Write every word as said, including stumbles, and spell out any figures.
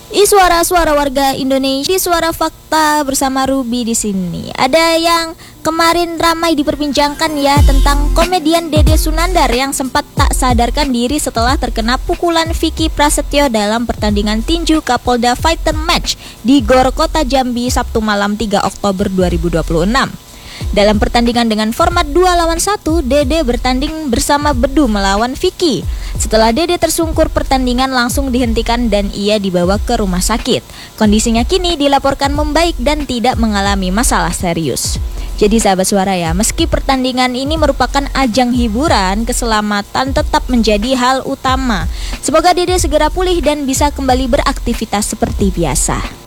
I suara-suara warga Indonesia di Suara Fakta bersama Ruby di sini. Ada yang kemarin ramai diperbincangkan ya tentang komedian Dede Sunandar yang sempat tak sadarkan diri setelah terkena pukulan Vicky Prasetyo dalam pertandingan tinju Kapolda Fighter Match di Gor Kota Jambi Sabtu malam tiga Oktober dua ribu dua puluh enam. Dalam pertandingan dengan format dua lawan satu, Dede bertanding bersama Bedu melawan Vicky. Setelah Dede tersungkur, pertandingan langsung dihentikan dan ia dibawa ke rumah sakit. Kondisinya kini dilaporkan membaik dan tidak mengalami masalah serius. Jadi sahabat suara ya, meski pertandingan ini merupakan ajang hiburan, keselamatan tetap menjadi hal utama. Semoga Dede segera pulih dan bisa kembali beraktivitas seperti biasa.